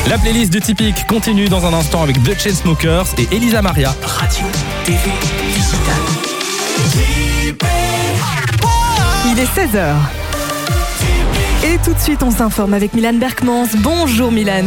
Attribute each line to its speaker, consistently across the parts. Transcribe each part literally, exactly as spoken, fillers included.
Speaker 1: La playlist de Typique continue dans un instant avec The Chainsmokers et Elisa Maria.
Speaker 2: Radio, T V, digital.
Speaker 3: Il est seize heures. Et tout de suite, on s'informe avec Milan Berkmans. Bonjour Milan.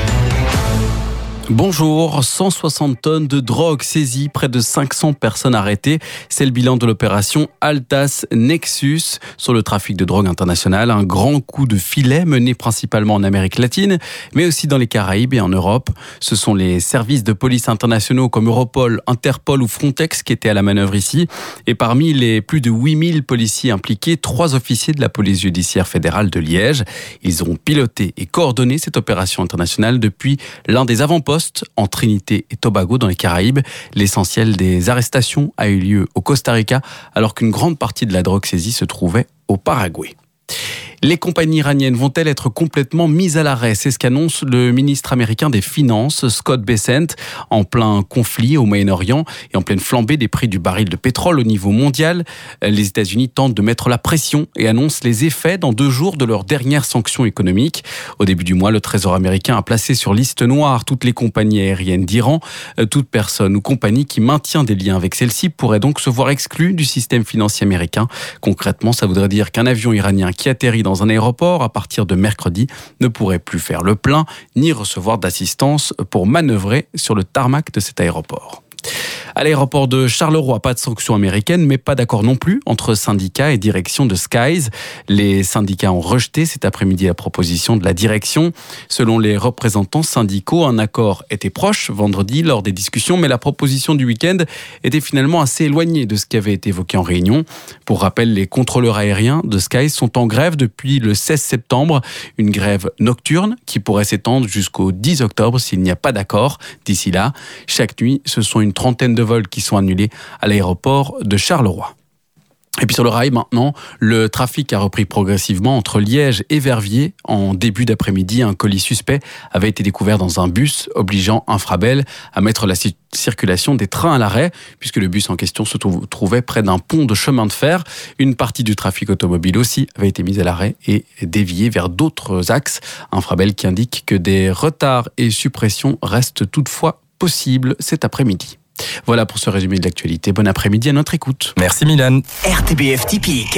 Speaker 4: Bonjour, cent soixante tonnes de drogue saisies, près de cinq cents personnes arrêtées. C'est le bilan de l'opération Altas Nexus sur le trafic de drogue international. Un grand coup de filet mené principalement en Amérique latine, mais aussi dans les Caraïbes et en Europe. Ce sont les services de police internationaux comme Europol, Interpol ou Frontex qui étaient à la manœuvre ici. Et parmi les plus de huit mille policiers impliqués, trois officiers de la police judiciaire fédérale de Liège. Ils ont piloté et coordonné cette opération internationale depuis l'un des avant-postes en Trinité et Tobago dans les Caraïbes. L'essentiel des arrestations a eu lieu au Costa Rica, alors qu'une grande partie de la drogue saisie se trouvait au Paraguay. Les compagnies iraniennes vont-elles être complètement mises à l'arrêt ? C'est ce qu'annonce le ministre américain des Finances, Scott Bessent, en plein conflit au Moyen-Orient et en pleine flambée des prix du baril de pétrole au niveau mondial. Les États-Unis tentent de mettre la pression et annoncent les effets dans deux jours de leurs dernières sanctions économiques. Au début du mois, le Trésor américain a placé sur liste noire toutes les compagnies aériennes d'Iran. Toute personne ou compagnie qui maintient des liens avec celle-ci pourrait donc se voir exclue du système financier américain. Concrètement, ça voudrait dire qu'un avion iranien qui atterrit dans un aéroport à partir de mercredi ne pourrait plus faire le plein ni recevoir d'assistance pour manœuvrer sur le tarmac de cet aéroport. À l'aéroport de Charleroi, pas de sanctions américaines, mais pas d'accord non plus entre syndicats et direction de Skies. Les syndicats ont rejeté cet après-midi la proposition de la direction. Selon les représentants syndicaux, un accord était proche vendredi lors des discussions, mais la proposition du week-end était finalement assez éloignée de ce qui avait été évoqué en réunion. Pour rappel, les contrôleurs aériens de Skies sont en grève depuis le seize septembre. Une grève nocturne qui pourrait s'étendre jusqu'au dix octobre s'il n'y a pas d'accord. D'ici là, chaque nuit, ce sont une trentaine de vols qui sont annulés à l'aéroport de Charleroi. Et puis sur le rail maintenant, le trafic a repris progressivement entre Liège et Verviers. En début d'après-midi, un colis suspect avait été découvert dans un bus, obligeant Infrabel à mettre la circulation des trains à l'arrêt, puisque le bus en question se trouvait près d'un pont de chemin de fer. Une partie du trafic automobile aussi avait été mise à l'arrêt et déviée vers d'autres axes. Infrabel qui indique que des retards et suppressions restent toutefois possibles cet après-midi. Voilà pour ce résumé de l'actualité. Bon après-midi à notre écoute.
Speaker 1: Merci Milan.
Speaker 2: R T B F Typique.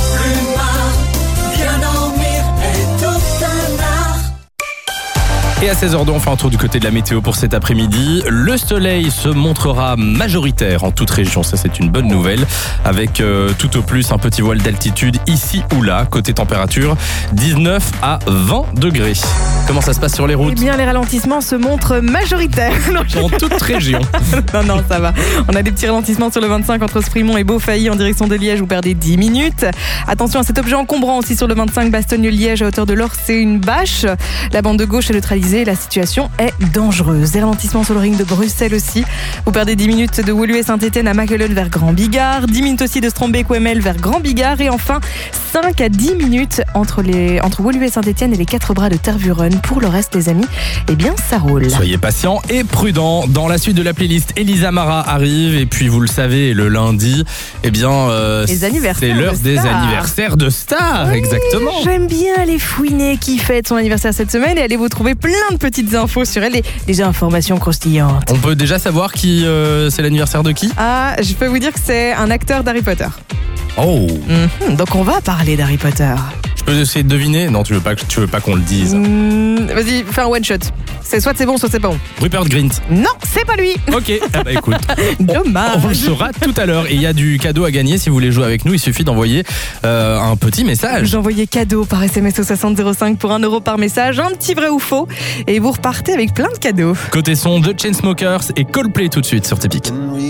Speaker 1: Et à seize heures deux, on fait un tour du côté de la météo pour cet après-midi. Le soleil se montrera majoritaire en toute région, ça c'est une bonne nouvelle, avec euh, tout au plus un petit voile d'altitude ici ou là. Côté température, dix-neuf à vingt degrés. Comment ça se passe sur les routes ?
Speaker 3: Eh bien, les ralentissements se montrent majoritaires. Non, je...
Speaker 1: Dans toute région.
Speaker 3: non, non, ça va. On a des petits ralentissements sur le vingt-cinq entre Sprimont et Beaufailly en direction de Liège. Vous perdez dix minutes. Attention à cet objet encombrant aussi sur le vingt-cinq Bastogne-Liège à hauteur de l'Or, c'est une bâche. La bande de gauche est neutralisée. La situation est dangereuse. Des ralentissements sur le ring de Bruxelles aussi. Vous perdez dix minutes de Woluwe-Saint-Étienne à Machelen vers Grand-Bigard. dix minutes aussi de Strombeek-Wemmel vers Grand-Bigard. Et enfin, cinq à dix minutes entre, les, entre Woluwe-Saint-Étienne et les quatre bras de Tervuren. Pour le reste, les amis, eh bien, ça roule.
Speaker 1: Soyez patients et prudents. Dans la suite de la playlist, Elisa Mara arrive. Et puis, vous le savez, le lundi, eh bien, euh,
Speaker 3: les anniversaires
Speaker 1: c'est l'heure
Speaker 3: de
Speaker 1: des
Speaker 3: stars.
Speaker 1: anniversaires de stars.
Speaker 3: Oui,
Speaker 1: exactement.
Speaker 3: J'aime bien les fouiner qui fête son anniversaire cette semaine et allez vous trouver plein de petites infos sur elle et des informations croustillantes.
Speaker 1: On peut déjà savoir qui euh, c'est l'anniversaire de qui ?
Speaker 3: Ah, je peux vous dire que c'est un acteur d'Harry Potter.
Speaker 1: Oh.
Speaker 3: Mmh, donc on va parler d'Harry Potter.
Speaker 1: Je peux essayer de deviner ? Non, tu veux pas, tu veux pas qu'on le dise.
Speaker 3: Mmh, vas-y, fais un one shot. C'est soit c'est bon, soit c'est pas bon.
Speaker 1: Rupert Grint.
Speaker 3: Non, c'est pas lui.
Speaker 1: Ok, ah bah écoute.
Speaker 3: Dommage.
Speaker 1: On, on le saura tout à l'heure. Et il y a du cadeau à gagner si vous voulez jouer avec nous. Il suffit d'envoyer euh, un petit message.
Speaker 3: Vous envoyez cadeau par S M S au soixante zéro cinq pour un euro par message, un petit vrai ou faux, et vous repartez avec plein de cadeaux.
Speaker 1: Côté son, The Chainsmokers et Coldplay tout de suite sur Typique.